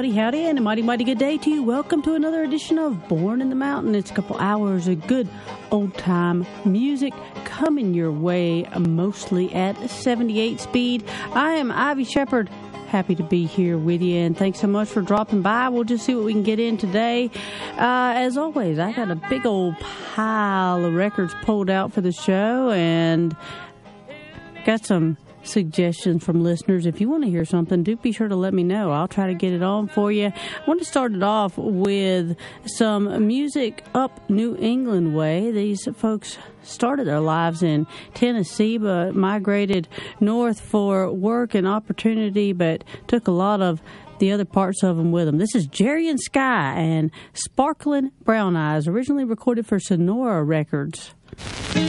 howdy, and a mighty, mighty good day to you. Welcome to another edition of Born in the Mountain. It's a couple hours of good old-time music coming your way, mostly at 78 speed. I am Ivy Shepherd. Happy to be here with you, and thanks so much for dropping by. We'll just see what we can get in today. As always, I got a big old pile of records pulled out for the show, and got some suggestions from listeners. If you want to hear something, do be sure to let me know. I'll try to get it on for you. I want to start it off with some music up New England way. These folks started their lives in Tennessee, but migrated north for work and opportunity, but took a lot of the other parts of them with them. This is Jerry and Sky and Sparklin' Brown Eyes, originally recorded for Sonora Records.